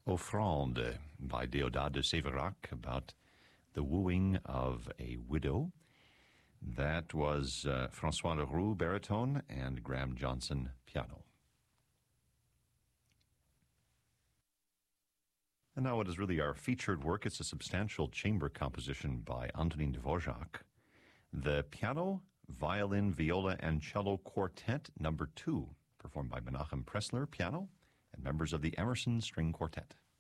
Offrande by Déodat de Séverac, about the wooing of a widow. That was François Leroux, baritone, and Graham Johnson, piano. And now what is really our featured work, it's a substantial chamber composition by Antonin Dvorak. The Piano, Violin, Viola, and Cello Quartet No. 2, performed by Menachem Pressler, piano, and members of the Emerson String Quartet.